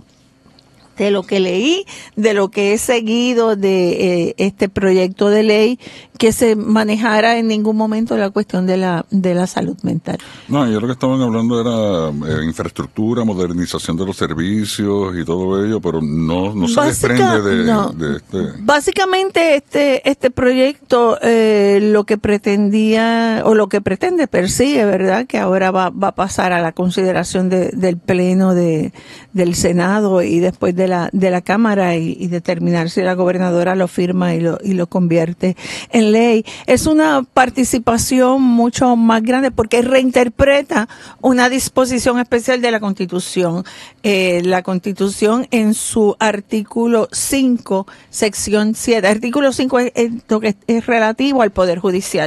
[SPEAKER 7] de lo que leí, de lo que he seguido de eh, este proyecto de ley, que se manejara en ningún momento la cuestión de la de la salud mental.
[SPEAKER 1] No, yo lo que estaban hablando era eh, infraestructura, modernización de los servicios y todo ello, pero no no se Básica, desprende de, no. de este.
[SPEAKER 7] Básicamente este este proyecto eh, lo que pretendía o lo que pretende persigue, ¿verdad? Que ahora va va a pasar a la consideración de, del pleno de del Senado y después de la de la Cámara y, y determinar si la gobernadora lo firma y lo y lo convierte en ley. Es una participación mucho más grande porque reinterpreta una disposición especial de la Constitución. Eh, la Constitución en su artículo cinco, sección siete. Artículo cinco es, es lo que es relativo al Poder Judicial.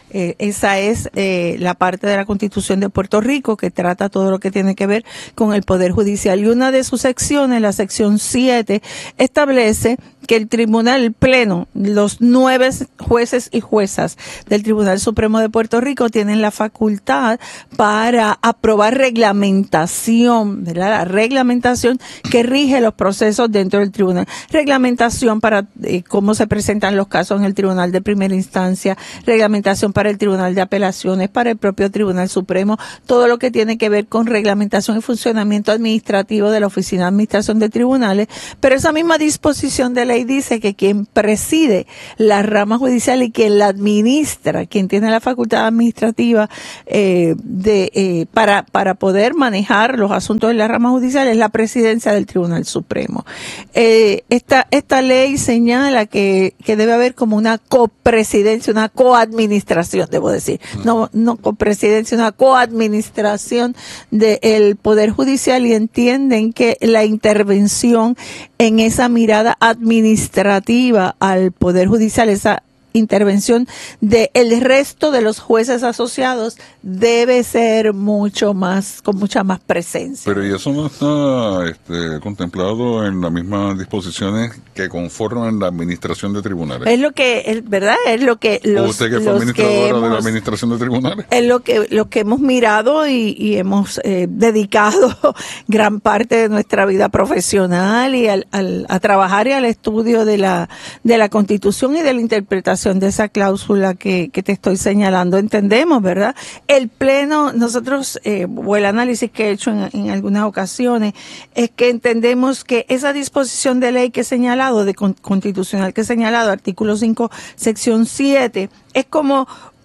[SPEAKER 7] Eh, esa es eh, la parte de la Constitución de Puerto Rico que trata todo lo que tiene que ver con el Poder Judicial. Y una de sus secciones, la sección siete, establece que el Tribunal Pleno, los nueve jueces y juezas del Tribunal Supremo de Puerto Rico tienen la facultad para aprobar reglamentación, ¿verdad? La reglamentación que rige los procesos dentro del tribunal. Reglamentación para eh, cómo se presentan los casos en el Tribunal de Primera Instancia, reglamentación para el Tribunal de Apelaciones, para el propio Tribunal Supremo, todo lo que tiene que ver con reglamentación y funcionamiento administrativo de la Oficina de Administración de Tribunales. Pero esa misma disposición de ley dice que quien preside la rama judicial y quien la administra, quien tiene la facultad administrativa eh, de eh, para para poder manejar los asuntos de la rama judicial es la presidencia del Tribunal Supremo. Eh, esta esta ley señala que que debe haber como una copresidencia, una coadministración, debo decir, no no copresidencia, una coadministración del Poder Judicial, y entienden que la intervención en esa mirada administrativa al Poder Judicial, esa intervención de el resto de los jueces asociados debe ser mucho más, con mucha más presencia.
[SPEAKER 1] Pero y eso no está este, contemplado en las mismas disposiciones que conforman la administración de tribunales.
[SPEAKER 7] Es lo que, es, ¿verdad? Es lo que los,
[SPEAKER 1] usted que fue
[SPEAKER 7] los
[SPEAKER 1] administradora
[SPEAKER 7] que hemos,
[SPEAKER 1] de la administración de tribunales.
[SPEAKER 7] Es lo que, lo que hemos mirado y, y hemos eh, dedicado gran parte de nuestra vida profesional y al, al, a trabajar y al estudio de la, de la Constitución y de la interpretación de esa cláusula que, que te estoy señalando. Entendemos, ¿verdad? El Pleno, nosotros, eh, o el análisis que he hecho en, en algunas ocasiones, es que entendemos que esa disposición de ley que he señalado, de con, constitucional que he señalado, artículo cinco, sección siete, es como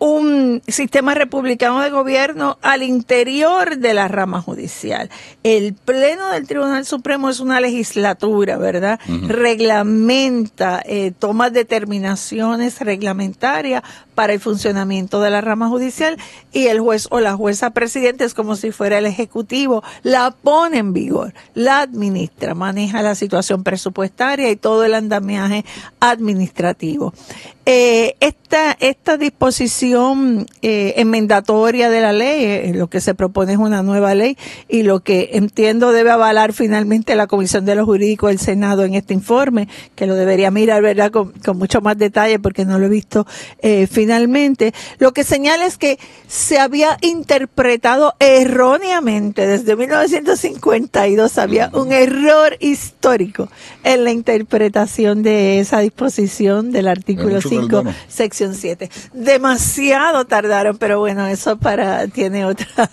[SPEAKER 7] un sistema republicano de gobierno al interior de la rama judicial. El Pleno del Tribunal Supremo es una legislatura, ¿verdad? Uh-huh. Reglamenta, eh, toma determinaciones reglamentarias para el funcionamiento de la rama judicial, y el juez o la jueza presidente es como si fuera el ejecutivo, la pone en vigor, la administra, maneja la situación presupuestaria y todo el andamiaje administrativo. Eh, esta, esta disposición eh, enmendatoria de la ley, eh, lo que se propone es una nueva ley, y lo que entiendo debe avalar finalmente la Comisión de lo Jurídico del Senado en este informe, que lo debería mirar, ¿verdad?, con, con mucho más detalle porque no lo he visto eh, finalmente. Lo que señala es que se había interpretado erróneamente desde mil novecientos cincuenta y dos, había un error histórico en la interpretación de esa disposición del artículo cinco, sección siete. Demasiado tardaron, pero bueno, eso para tiene otra,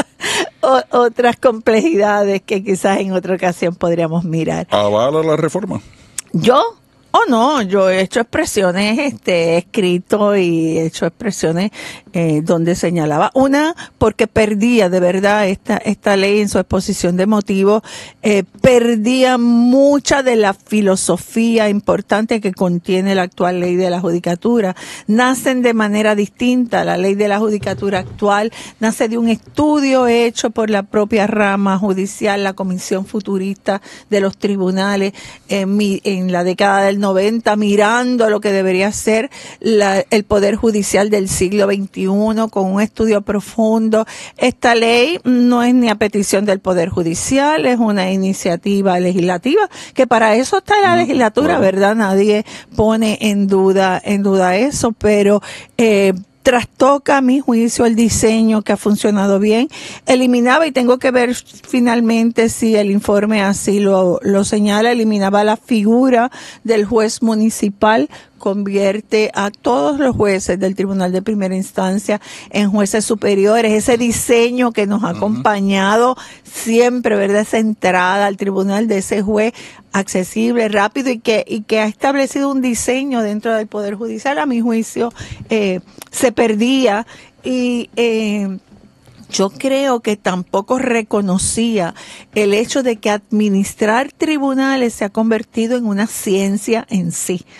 [SPEAKER 7] o, otras complejidades que quizás en otra ocasión podríamos mirar.
[SPEAKER 1] ¿Avala la reforma?
[SPEAKER 7] ¿Yo? Oh, no, yo he hecho expresiones, este, he escrito y he hecho expresiones eh, donde señalaba. Una, porque perdía de verdad esta esta ley en su exposición de motivos, eh, perdía mucha de la filosofía importante que contiene la actual ley de la judicatura. Nacen de manera distinta. La ley de la judicatura actual nace de un estudio hecho por la propia rama judicial, la Comisión Futurista de los Tribunales, en, mi, en la década del noventa, mirando lo que debería ser la, el Poder Judicial del siglo veintiuno, con un estudio profundo. Esta ley no es ni a petición del Poder Judicial, es una iniciativa legislativa, que para eso está la legislatura, ¿verdad? Nadie pone en duda, en duda eso, pero eh, trastoca a mi juicio el diseño, que ha funcionado bien. Eliminaba, y tengo que ver finalmente si el informe así lo, lo señala, eliminaba la figura del juez municipal, convierte a todos los jueces del Tribunal de Primera Instancia en jueces superiores. Ese diseño que nos ha acompañado siempre, ¿verdad? Esa entrada al tribunal de ese juez accesible, rápido, y que y que ha establecido un diseño dentro del Poder Judicial, a mi juicio, eh, se perdía. Y eh, yo creo que tampoco reconocía el hecho de que administrar tribunales se ha convertido en una ciencia en sí.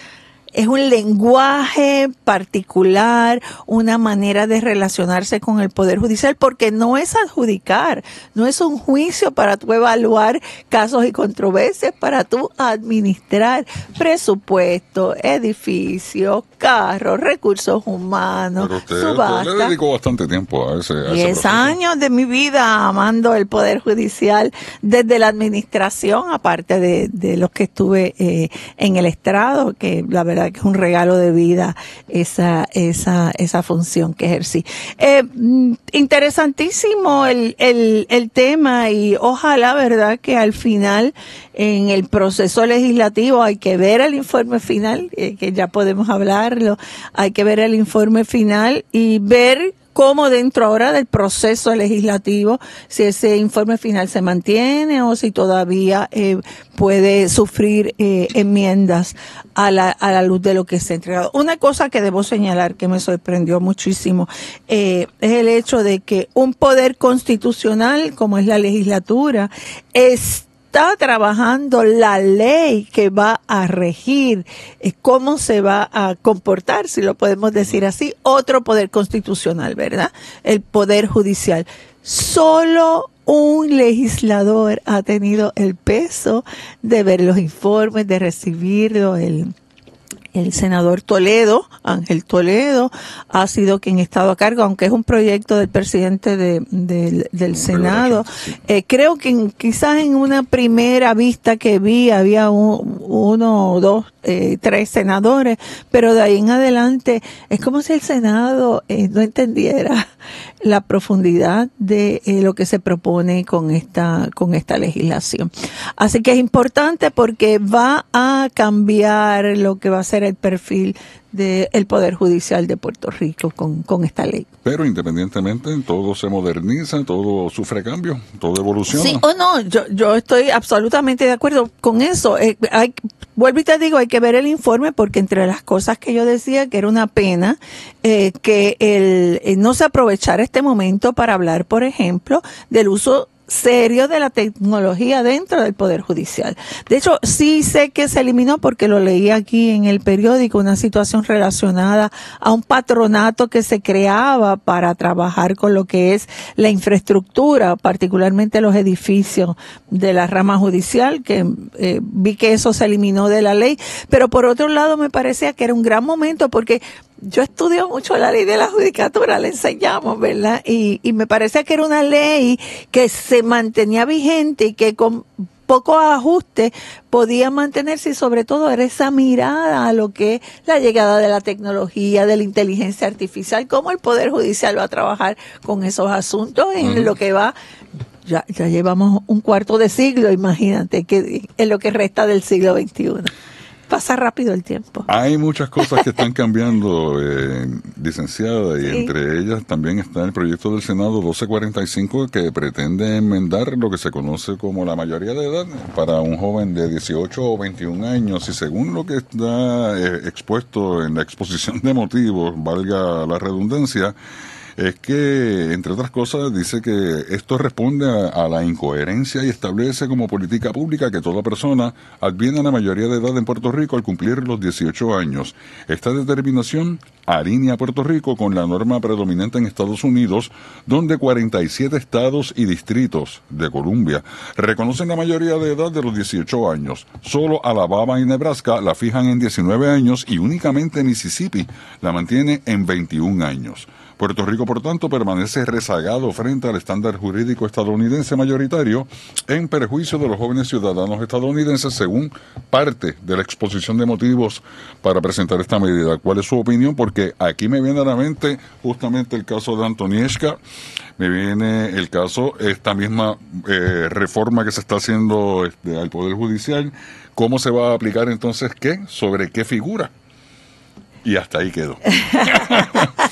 [SPEAKER 7] es un lenguaje particular, una manera de relacionarse con el Poder Judicial, porque no es adjudicar, no es un juicio para tú evaluar casos y controversias, para tú administrar presupuesto, edificios, carros, recursos humanos,
[SPEAKER 1] usted,
[SPEAKER 7] subasta.
[SPEAKER 1] usted le dedicó bastante tiempo a ese, a ese
[SPEAKER 7] Diez
[SPEAKER 1] proceso.
[SPEAKER 7] años de mi vida amando el Poder Judicial desde la administración, aparte de, de los que estuve eh, en el estrado, que la verdad que es un regalo de vida esa esa esa función que ejercí. Eh, interesantísimo el, el, el tema y ojalá, verdad, que al final en el proceso legislativo hay que ver el informe final, eh, que ya podemos hablarlo, hay que ver el informe final y ver cómo dentro ahora del proceso legislativo, si ese informe final se mantiene o si todavía eh, puede sufrir eh, enmiendas a la, a la luz de lo que se ha entregado. Una cosa que debo señalar que me sorprendió muchísimo eh, es el hecho de que un poder constitucional como es la legislatura es está trabajando la ley que va a regir eh, cómo se va a comportar, si lo podemos decir así, otro poder constitucional, ¿verdad? El poder judicial. Solo un legislador ha tenido el peso de ver los informes, de recibirlo, el El senador Toledo, Ángel Toledo, ha sido quien ha estado a cargo, aunque es un proyecto del presidente de, de, del Senado. Eh, creo que en, quizás en una primera vista que vi había un, uno, dos, eh, tres senadores, pero de ahí en adelante es como si el Senado eh, no entendiera la profundidad de eh, lo que se propone con esta con esta legislación. Así que es importante porque va a cambiar lo que va a ser el perfil del Poder Judicial de Puerto Rico con, con esta ley.
[SPEAKER 1] Pero independientemente, todo se moderniza, todo sufre cambios, todo evoluciona.
[SPEAKER 7] Sí o no, yo, yo estoy absolutamente de acuerdo con eso. Eh, hay, vuelvo y te digo, hay que ver el informe porque entre las cosas que yo decía que era una pena eh, que el, eh, no se aprovechara este momento para hablar, por ejemplo, del uso serio de la tecnología dentro del Poder Judicial. De hecho, sí sé que se eliminó porque lo leí aquí en el periódico, una situación relacionada a un patronato que se creaba para trabajar con lo que es la infraestructura, particularmente los edificios de la rama judicial, que eh, vi que eso se eliminó de la ley, pero por otro lado me parecía que era un gran momento porque yo estudio mucho la ley de la judicatura, la enseñamos, ¿verdad? Y, y me parece que era una ley que se mantenía vigente y que con pocos ajustes podía mantenerse y sobre todo era esa mirada a lo que es la llegada de la tecnología, de la inteligencia artificial, cómo el Poder Judicial va a trabajar con esos asuntos en uh-huh. lo que va. Ya, ya llevamos un cuarto de siglo, imagínate, que en lo que resta del siglo veintiuno. Pasa rápido el tiempo.
[SPEAKER 1] Hay muchas cosas que están cambiando, eh, licenciada, y sí. Entre ellas también está el proyecto del Senado doce cuarenta y cinco que pretende enmendar lo que se conoce como la mayoría de edad para un joven de dieciocho o veintiún años y según lo que está eh, expuesto en la exposición de motivos, valga la redundancia, es que, entre otras cosas, dice que esto responde a, a la incoherencia y establece como política pública que toda persona adviene a la mayoría de edad en Puerto Rico al cumplir los dieciocho años. Esta determinación alinea a Puerto Rico con la norma predominante en Estados Unidos, donde cuarenta y siete estados y distritos de Columbia reconocen la mayoría de edad de los dieciocho años. Solo Alabama y Nebraska la fijan en diecinueve años y únicamente Mississippi la mantiene en veintiún años. Puerto Rico, por tanto, permanece rezagado frente al estándar jurídico estadounidense mayoritario en perjuicio de los jóvenes ciudadanos estadounidenses, según parte de la exposición de motivos para presentar esta medida. ¿Cuál es su opinión? Porque aquí me viene a la mente justamente el caso de Antonieshka, me viene el caso, esta misma eh, reforma que se está haciendo este, al Poder Judicial, ¿cómo se va a aplicar entonces qué? ¿Sobre qué figura? Y hasta ahí quedó.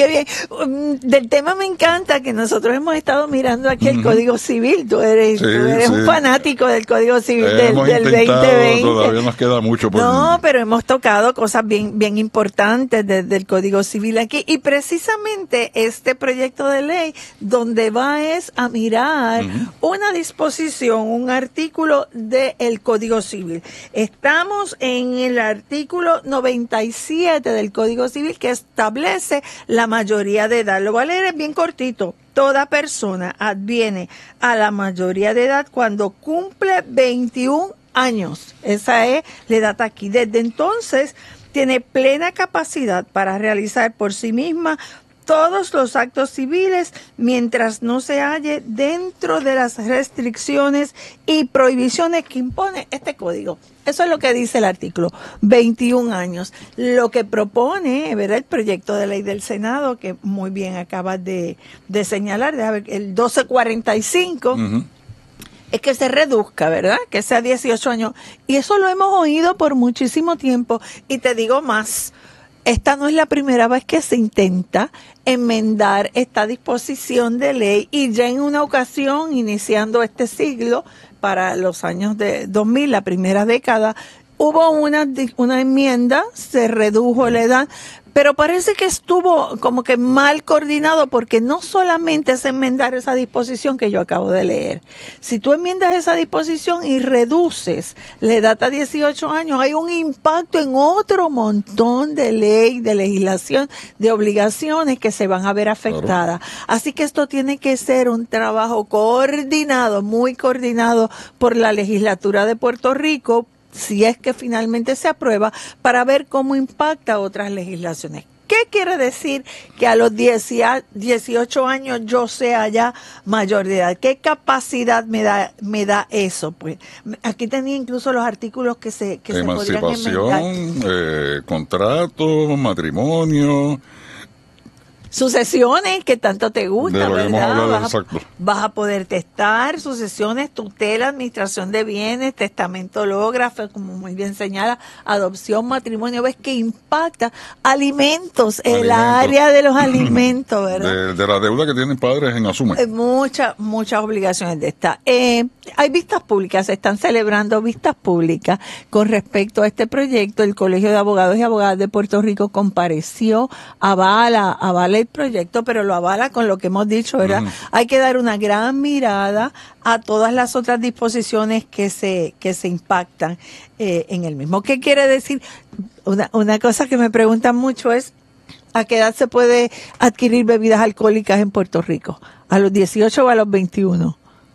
[SPEAKER 7] qué bien. Um, del tema me encanta que nosotros hemos estado mirando aquí el uh-huh. Código Civil. Tú eres, sí, tú eres sí. un fanático del Código Civil eh, del, del veinte veinte.
[SPEAKER 1] Todavía nos queda mucho por
[SPEAKER 7] No, pero hemos tocado cosas bien, bien importantes de, del Código Civil aquí. Y precisamente este proyecto de ley donde va es a mirar uh-huh. una disposición, un artículo del Código Civil. Estamos en el artículo noventa y siete del Código Civil que establece la mayoría de edad. Lo voy a leer, es bien cortito. Toda persona adviene a la mayoría de edad cuando cumple veintiún años. Esa es la edad aquí. Desde entonces tiene plena capacidad para realizar por sí misma todos los actos civiles mientras no se halle dentro de las restricciones y prohibiciones que impone este código. Eso es lo que dice el artículo, veintiún años. Lo que propone, ¿verdad?, el proyecto de ley del Senado, que muy bien acabas de, de señalar, de ver, el doce cuarenta y cinco, uh-huh. es que se reduzca, ¿verdad?, que sea dieciocho años. Y eso lo hemos oído por muchísimo tiempo. Y te digo más, esta no es la primera vez que se intenta enmendar esta disposición de ley, y ya en una ocasión, iniciando este siglo, para los años de dos mil, la primera década, hubo una, una enmienda, se redujo la edad, pero parece que estuvo como que mal coordinado, porque no solamente es enmendar esa disposición que yo acabo de leer. Si tú enmiendas esa disposición y reduces la edad a dieciocho años, hay un impacto en otro montón de ley, de legislación, de obligaciones que se van a ver afectadas. Claro. Así que esto tiene que ser un trabajo coordinado, muy coordinado por la legislatura de Puerto Rico, si es que finalmente se aprueba, para ver cómo impacta otras legislaciones. ¿Qué quiere decir que a los dieciocho años yo sea ya mayor de edad? ¿Qué capacidad me da me da eso? Pues aquí tenía incluso los artículos que se que se podrían enmendar.
[SPEAKER 1] Emancipación, eh, contrato, matrimonio,
[SPEAKER 7] sucesiones, que tanto te gusta, ¿verdad?
[SPEAKER 1] Vas
[SPEAKER 7] a, vas a poder testar sucesiones, tutela, administración de bienes, testamento lógrafo, como muy bien señala, adopción, matrimonio. Ves que impacta alimentos, el alimentos. área de los alimentos, ¿verdad?
[SPEAKER 1] De, de la deuda que tienen padres en Asume.
[SPEAKER 7] Eh, muchas, muchas obligaciones de esta. Eh, hay vistas públicas, se están celebrando vistas públicas con respecto a este proyecto. El Colegio de Abogados y Abogadas de Puerto Rico compareció, avala, avala el proyecto, pero lo avala con lo que hemos dicho, ¿verdad? Uh-huh. Hay que dar una gran mirada a todas las otras disposiciones que se que se impactan eh, en el mismo. ¿Qué quiere decir? Una, una cosa que me preguntan mucho es, ¿a qué edad se puede adquirir bebidas alcohólicas en Puerto Rico? ¿A los dieciocho o a los veintiuno?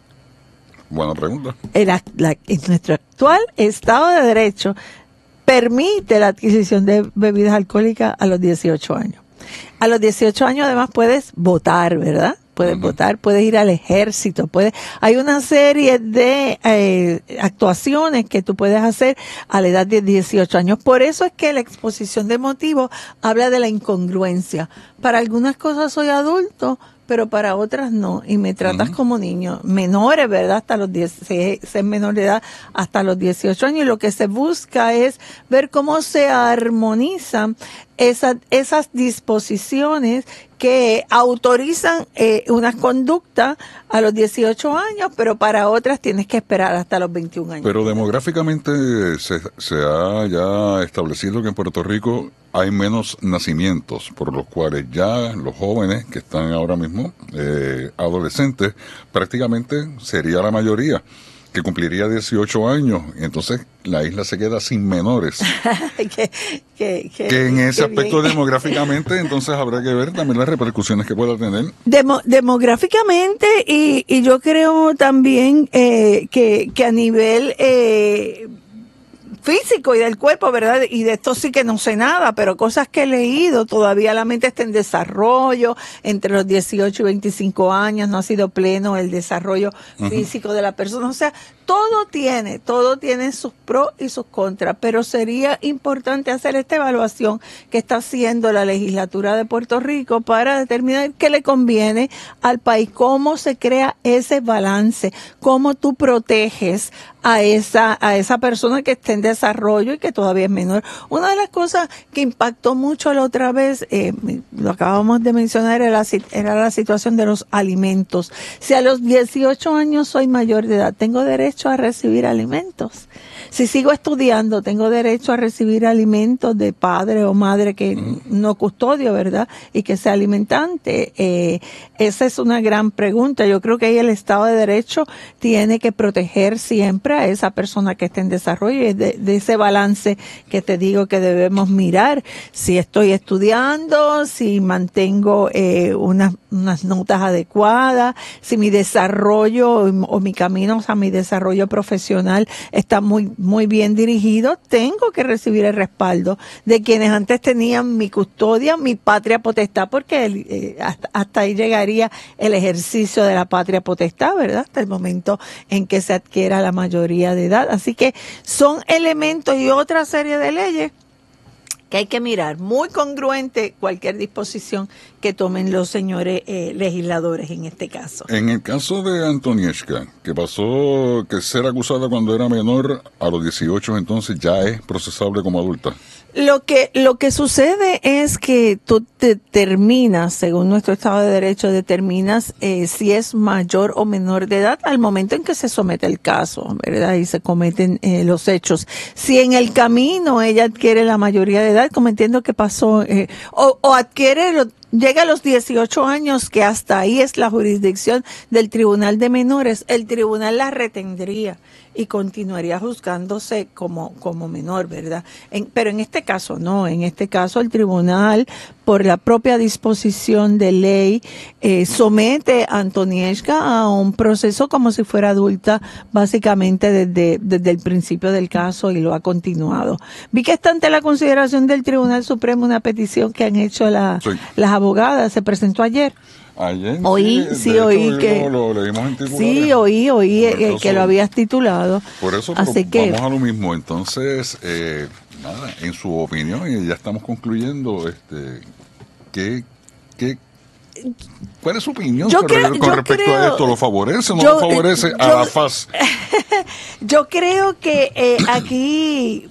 [SPEAKER 1] Buena pregunta.
[SPEAKER 7] En, la, la, en nuestro actual Estado de Derecho permite la adquisición de bebidas alcohólicas a los dieciocho años. A los dieciocho años además puedes votar, ¿verdad? Puedes uh-huh. votar, puedes ir al ejército, puedes, hay una serie de eh, actuaciones que tú puedes hacer a la edad de dieciocho años. Por eso es que la exposición de motivos habla de la incongruencia. Para algunas cosas soy adulto, pero para otras no, y me tratas uh-huh. como niño. Menores, ¿verdad? Hasta los diez, se es menor de edad hasta los dieciocho años, y lo que se busca es ver cómo se armonizan esas, esas disposiciones que autorizan eh, unas conductas a los dieciocho años, pero para otras tienes que esperar hasta los veintiún años.
[SPEAKER 1] Pero demográficamente se, se ha ya establecido que en Puerto Rico hay menos nacimientos, por los cuales ya los jóvenes que están ahora mismo eh, adolescentes, prácticamente sería la mayoría que cumpliría dieciocho años, y entonces la isla se queda sin menores.
[SPEAKER 7] que, que, que,
[SPEAKER 1] que en ese aspecto bien. demográficamente, entonces habrá que ver también las repercusiones que pueda tener.
[SPEAKER 7] Demo, demográficamente, y, y yo creo también eh, que, que a nivel eh, físico y del cuerpo, ¿verdad? Y de esto sí que no sé nada, pero cosas que he leído, todavía la mente está en desarrollo, entre los dieciocho y veinticinco años no ha sido pleno el desarrollo uh-huh. físico de la persona. O sea, todo tiene, todo tiene sus pros y sus contras, pero sería importante hacer esta evaluación que está haciendo la legislatura de Puerto Rico para determinar qué le conviene al país, cómo se crea ese balance, cómo tú proteges a esa a esa persona que esté en desarrollo y que todavía es menor. Una de las cosas que impactó mucho la otra vez, eh, lo acabamos de mencionar, era la, era la situación de los alimentos. Si a los dieciocho años soy mayor de edad, tengo derecho a recibir alimentos. Si sigo estudiando, tengo derecho a recibir alimentos de padre o madre que no custodio, ¿verdad? Y que sea alimentante. Eh, esa es una gran pregunta. Yo creo que ahí el Estado de Derecho tiene que proteger siempre a esa persona que esté en desarrollo y de, de ese balance que te digo que debemos mirar. Si estoy estudiando, si mantengo eh, unas, unas notas adecuadas, si mi desarrollo o mi camino, o sea, mi desarrollo profesional está muy muy bien dirigido, tengo que recibir el respaldo de quienes antes tenían mi custodia, mi patria potestad, porque eh, hasta, hasta ahí llegaría el ejercicio de la patria potestad, ¿verdad? Hasta el momento en que se adquiera la mayoría de edad. Así que son elementos y otra serie de leyes que hay que mirar, muy congruente cualquier disposición que tomen los señores eh, legisladores en este caso.
[SPEAKER 1] En el caso de Antonieshka, que pasó que ser acusada cuando era menor, a los dieciocho entonces ya es procesable como adulta.
[SPEAKER 7] Lo que lo que sucede es que tú determinas, según nuestro Estado de Derecho, determinas eh, si es mayor o menor de edad al momento en que se somete el caso, ¿verdad? Y se cometen eh, los hechos. Si en el camino ella adquiere la mayoría de edad, como entiendo que pasó, eh, o, o adquiere, lo, llega a los dieciocho años, que hasta ahí es la jurisdicción del Tribunal de Menores, el tribunal la retendría y continuaría juzgándose como, como menor, ¿verdad? En, pero en este caso no, en este caso el tribunal, por la propia disposición de ley, eh, somete a Antonieshka a un proceso como si fuera adulta, básicamente desde, desde el principio del caso, y lo ha continuado. Vi que está ante la consideración del Tribunal Supremo una petición que han hecho la, sí. las abogadas, se presentó ayer.
[SPEAKER 1] Ayer,
[SPEAKER 7] oí, sí, sí oí
[SPEAKER 1] hecho,
[SPEAKER 7] que
[SPEAKER 1] lo, lo leímos en
[SPEAKER 7] sí, oí, oí eh, que lo habías titulado.
[SPEAKER 1] Por eso
[SPEAKER 7] Así que,
[SPEAKER 1] vamos a lo mismo. Entonces, eh, nada, en su opinión, y ya estamos concluyendo, este, ¿qué, qué, ¿cuál es su opinión
[SPEAKER 7] yo
[SPEAKER 1] con,
[SPEAKER 7] creo,
[SPEAKER 1] con
[SPEAKER 7] yo
[SPEAKER 1] respecto
[SPEAKER 7] creo,
[SPEAKER 1] a esto? ¿Lo favorece o no
[SPEAKER 7] yo,
[SPEAKER 1] lo favorece
[SPEAKER 7] yo,
[SPEAKER 1] a la F A S?
[SPEAKER 7] Yo creo que eh, aquí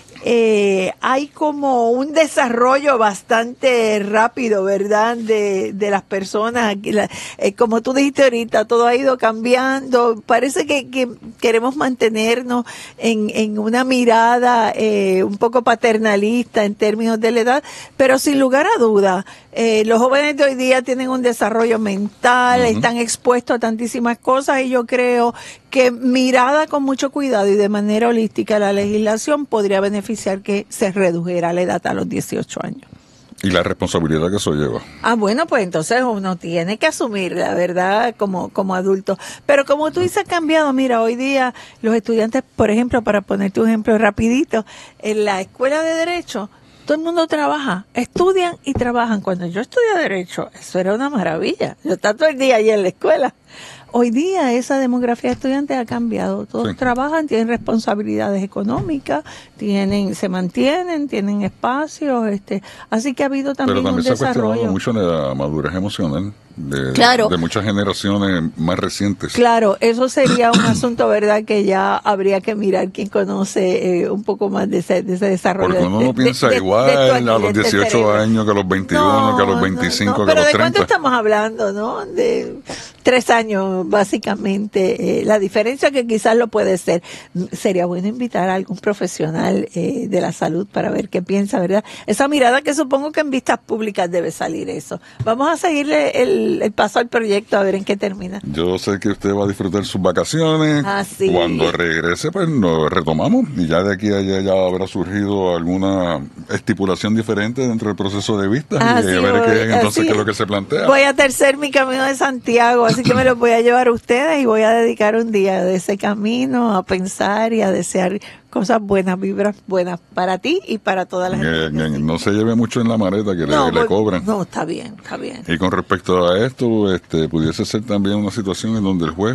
[SPEAKER 7] eh, hay como un desarrollo bastante rápido, ¿verdad?, de, de las personas. La, eh, como tú dijiste ahorita, todo ha ido cambiando. Parece que, que queremos mantenernos en, en una mirada eh, un poco paternalista en términos de la edad, pero sin lugar a duda, eh, los jóvenes de hoy día tienen un desarrollo mental, uh-huh. están expuestos a tantísimas cosas, y yo creo que mirada con mucho cuidado y de manera holística la legislación podría beneficiar que se redujera la edad a los dieciocho años.
[SPEAKER 1] Y la responsabilidad que eso lleva.
[SPEAKER 7] Ah, bueno, pues entonces uno tiene que asumir la verdad como, como adulto. Pero como tú dices, ha cambiado. Mira, hoy día los estudiantes, por ejemplo, para ponerte un ejemplo rapidito, en la escuela de Derecho, todo el mundo trabaja, estudian y trabajan. Cuando yo estudié Derecho, eso era una maravilla. Yo estaba todo el día allí en la escuela. Hoy día esa demografía de estudiantes ha cambiado. Todos sí. trabajan, tienen responsabilidades económicas, tienen, se mantienen, tienen espacios, este, así que ha habido también,
[SPEAKER 1] Pero también
[SPEAKER 7] un
[SPEAKER 1] se ha
[SPEAKER 7] desarrollo.
[SPEAKER 1] cuestionado mucho la madurez emocional de,
[SPEAKER 7] claro.
[SPEAKER 1] de muchas generaciones más recientes.
[SPEAKER 7] Claro, eso sería un asunto, ¿verdad?, que ya habría que mirar quién conoce eh, un poco más de ese, de ese desarrollo.
[SPEAKER 1] Porque uno
[SPEAKER 7] de,
[SPEAKER 1] no piensa
[SPEAKER 7] de,
[SPEAKER 1] igual
[SPEAKER 7] de, de
[SPEAKER 1] a los dieciocho años que a los veintiuno,
[SPEAKER 7] no,
[SPEAKER 1] que a los veinticinco,
[SPEAKER 7] no, no.
[SPEAKER 1] que a los
[SPEAKER 7] treinta. Pero ¿de
[SPEAKER 1] treinta.
[SPEAKER 7] cuánto estamos hablando, no? De tres años, básicamente. Eh, la diferencia que quizás lo puede ser. Sería bueno invitar a algún profesional eh, de la salud para ver qué piensa, ¿verdad? Esa mirada que supongo que en vistas públicas debe salir eso. Vamos a seguirle el, el paso al proyecto a ver en qué termina.
[SPEAKER 1] Yo sé que usted va a disfrutar sus vacaciones.
[SPEAKER 7] Ah, sí.
[SPEAKER 1] Cuando regrese, pues nos retomamos y ya de aquí a allá ya habrá surgido alguna estipulación diferente dentro del proceso de vistas
[SPEAKER 7] ah,
[SPEAKER 1] y
[SPEAKER 7] sí,
[SPEAKER 1] a ver
[SPEAKER 7] voy,
[SPEAKER 1] qué, entonces
[SPEAKER 7] así,
[SPEAKER 1] qué es lo que se plantea.
[SPEAKER 7] Voy a tercer mi camino de Santiago, así que me lo voy a llevar a ustedes y voy a dedicar un día de ese camino a pensar y a desear cosas buenas, vibras buenas para ti y para toda la gente.
[SPEAKER 1] Eh, no se lleve mucho en la maleta que
[SPEAKER 7] no,
[SPEAKER 1] le, le cobran.
[SPEAKER 7] No, está bien, está bien.
[SPEAKER 1] Y con respecto a esto, este pudiese ser también una situación en donde el juez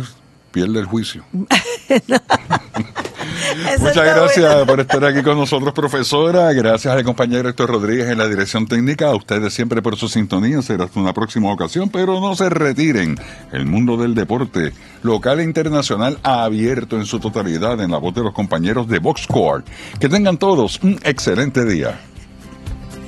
[SPEAKER 1] pierde el juicio. Muchas gracias bueno. por estar aquí con nosotros, profesora. Gracias al compañero Héctor Rodríguez en la dirección técnica. A ustedes siempre por su sintonía. Será hasta una próxima ocasión, pero no se retiren. El mundo del deporte local e internacional abierto en su totalidad en la voz de los compañeros de Box Score. Que tengan todos un excelente día.